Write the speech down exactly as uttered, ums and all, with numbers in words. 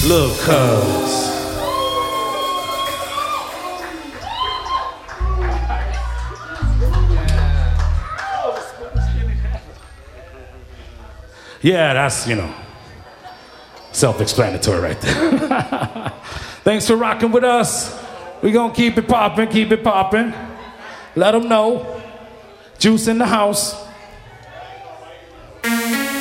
Lil' Cuz. Yeah, that's, you know, self-explanatory right there. Thanks for rocking with us. We gonna keep it poppin', keep it poppin'. Let them know. Juice in the house.